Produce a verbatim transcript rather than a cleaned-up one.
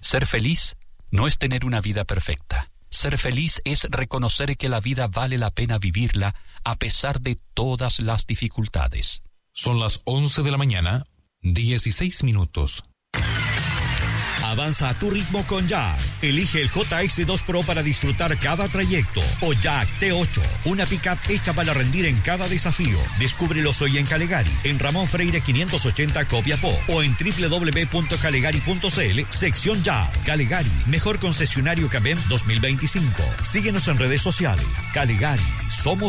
Ser feliz no es tener una vida perfecta. Ser feliz es reconocer que la vida vale la pena vivirla a pesar de todas las dificultades. Son las once de la mañana, dieciséis minutos. Avanza a tu ritmo con Jack. Elige el J S dos Pro para disfrutar cada trayecto. O Jack T ocho, una pickup hecha para rendir en cada desafío. Descúbrelos hoy en Calegari, en Ramón Freire quinientos ochenta Copiapó, o en doble u doble u doble u punto calegari punto c l, sección Jack. Calegari, mejor concesionario C A B E M dos mil veinticinco. Síguenos en redes sociales. Calegari, somos